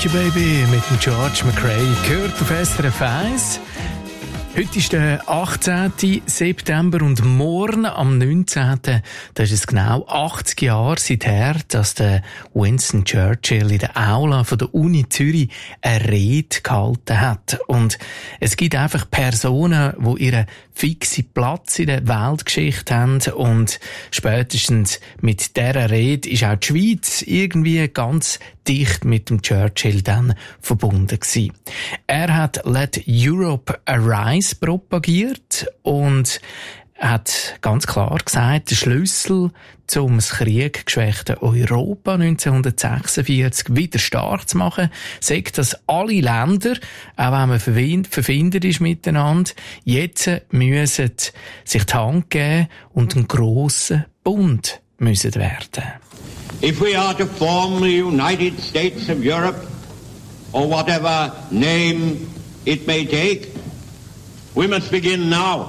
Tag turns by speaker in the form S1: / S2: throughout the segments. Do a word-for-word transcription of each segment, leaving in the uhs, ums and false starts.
S1: You Baby mit dem George McRae gehört auf S R F eins. Heute ist der achtzehnten September und morgen am neunzehnten Da ist es genau achtzig Jahre seither, dass der Winston Churchill in der Aula von der Uni Zürich eine Rede gehalten hat. Und es gibt einfach Personen, die ihren fixen Platz in der Weltgeschichte haben, und spätestens mit dieser Rede ist auch die Schweiz irgendwie ganz dicht mit dem Churchill dann verbunden gewesen. Er hat Let Europe Arise propagiert und hat ganz klar gesagt, der Schlüssel zum das krieggeschwächte Europa neunzehnhundertsechsundvierzig wieder stark zu machen, sagt, dass alle Länder, auch wenn man verfindet ist miteinander, jetzt müssen sich die Hand geben und einen grossen Bund müssen werden.
S2: If we are to form the United States of Europe, or whatever name it may take, we must begin now.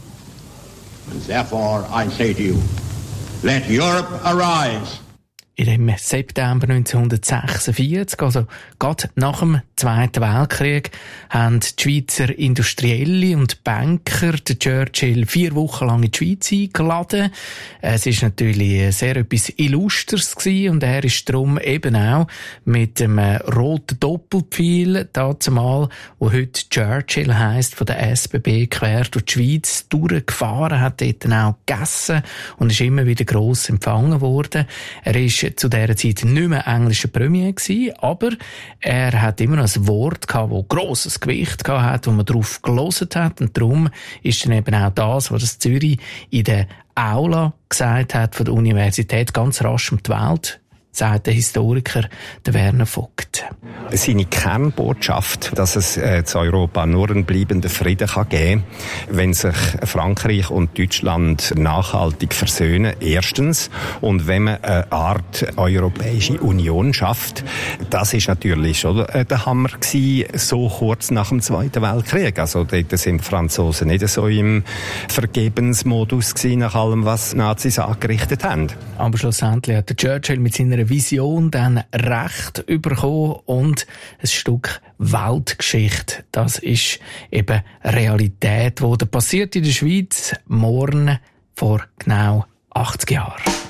S2: And therefore I say to you, let Europe arise.
S1: Im September neunzehnhundertsechsundvierzig, also gerade nach dem Zweiten Weltkrieg, haben die Schweizer Industrielle und Banker den Churchill vier Wochen lang in die Schweiz eingeladen. Es ist natürlich sehr etwas Illustres gewesen, und er ist darum eben auch mit dem roten Doppelpfeil, dazumal, wo heute Churchill heisst, von der S B B quer durch die Schweiz durchgefahren, hat dort auch gegessen und ist immer wieder gross empfangen worden. Er ist zu dieser Zeit nicht mehr englischer Premier gewesen, aber er hat immer noch ein Wort gehabt, das grosses Gewicht gehabt hat, wo man darauf gehört hat, und darum ist dann eben auch das, was das Zürich in der Aula gesagt hat von der Universität, ganz rasch um die Welt, sagt der Historiker, der Werner Vogt.
S3: Seine Kernbotschaft, dass es äh, zu Europa nur einen bleibenden Frieden kann geben, wenn sich Frankreich und Deutschland nachhaltig versöhnen, erstens, und wenn man eine Art Europäische Union schafft. Das ist natürlich schon äh, der Hammer gewesen, so kurz nach dem Zweiten Weltkrieg. Also dort sind die Franzosen nicht so im Vergebensmodus gewesen, nach allem, was die Nazis angerichtet haben.
S1: Aber schlussendlich hat der Churchill mit seiner Vision dann Recht bekommen und ein Stück Weltgeschichte. Das ist eben Realität, die passiert in der Schweiz morgen vor genau achtzig Jahren.